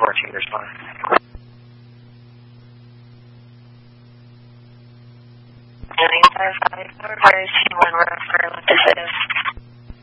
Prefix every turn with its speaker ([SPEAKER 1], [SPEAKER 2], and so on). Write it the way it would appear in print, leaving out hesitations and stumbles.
[SPEAKER 1] 14, respond.
[SPEAKER 2] Getting 554, T1, we're for this is.